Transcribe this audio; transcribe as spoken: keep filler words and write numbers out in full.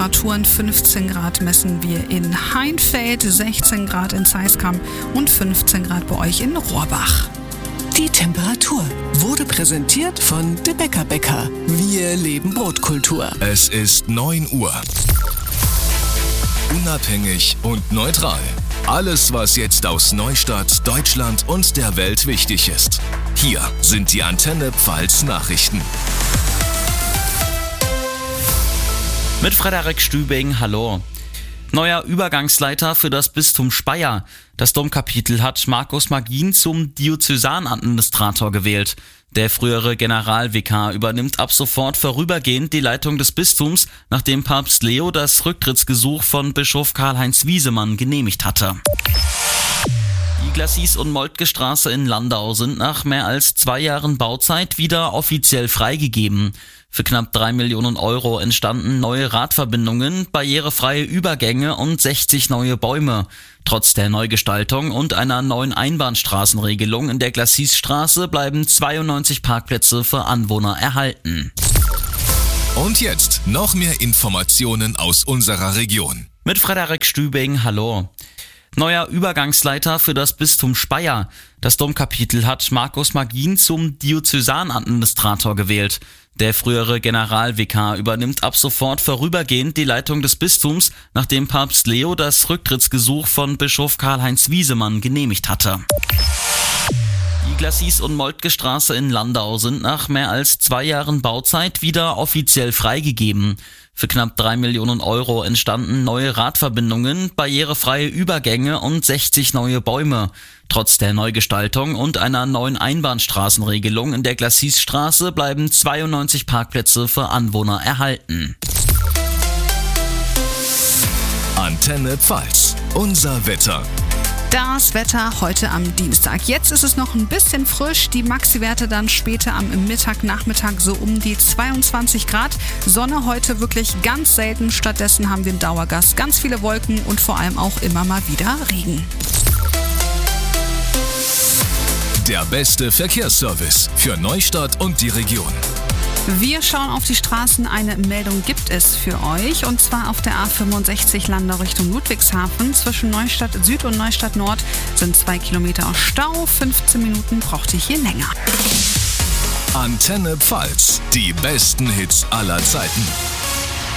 Temperaturen. fünfzehn Grad messen wir in Heinfeld, sechzehn Grad in Zeiskamp und fünfzehn Grad bei euch in Rohrbach. Die Temperatur wurde präsentiert von De Bäcker Bäcker. Wir leben Brotkultur. Es ist neun Uhr. Unabhängig und neutral. Alles, was jetzt aus Neustadt, Deutschland und der Welt wichtig ist. Hier sind die Antenne Pfalz Nachrichten. Mit Frederik Stübing, hallo. Neuer Übergangsleiter für das Bistum Speyer. Das Domkapitel hat Markus Magin zum Diözesanadministrator gewählt. Der frühere Generalvikar übernimmt ab sofort vorübergehend die Leitung des Bistums, nachdem Papst Leo das Rücktrittsgesuch von Bischof Karl-Heinz Wiesemann genehmigt hatte. Die Glacis- und Moltke-Straße in Landau sind nach mehr als zwei Jahren Bauzeit wieder offiziell freigegeben. Für knapp drei Millionen Euro entstanden neue Radverbindungen, barrierefreie Übergänge und sechzig neue Bäume. Trotz der Neugestaltung und einer neuen Einbahnstraßenregelung in der Glacis-Straße bleiben zweiundneunzig Parkplätze für Anwohner erhalten. Und jetzt noch mehr Informationen aus unserer Region. Mit Frederik Stübing, hallo. Neuer Übergangsleiter für das Bistum Speyer. Das Domkapitel hat Markus Magin zum Diözesanadministrator gewählt. Der frühere Generalvikar übernimmt ab sofort vorübergehend die Leitung des Bistums, nachdem Papst Leo das Rücktrittsgesuch von Bischof Karl-Heinz Wiesemann genehmigt hatte. Die Glacis- und Moltke-Straße in Landau sind nach mehr als zwei Jahren Bauzeit wieder offiziell freigegeben. Für knapp drei Millionen Euro entstanden neue Radverbindungen, barrierefreie Übergänge und sechzig neue Bäume. Trotz der Neugestaltung und einer neuen Einbahnstraßenregelung in der Glacis-Straße bleiben zweiundneunzig Parkplätze für Anwohner erhalten. Antenne Pfalz, unser Wetter. Das Wetter heute am Dienstag. Jetzt ist es noch ein bisschen frisch. Die Maxi-Werte dann später am Mittag, Nachmittag so um die zweiundzwanzig Grad. Sonne heute wirklich ganz selten. Stattdessen haben wir einen Dauergast, ganz viele Wolken und vor allem auch immer mal wieder Regen. Der beste Verkehrsservice für Neustadt und die Region. Wir schauen auf die Straßen. Eine Meldung gibt es für euch, und zwar auf der A fünfundsechzig Landau Richtung Ludwigshafen. Zwischen Neustadt Süd und Neustadt Nord sind zwei Kilometer Stau. fünfzehn Minuten braucht ihr hier länger. Antenne Pfalz, die besten Hits aller Zeiten.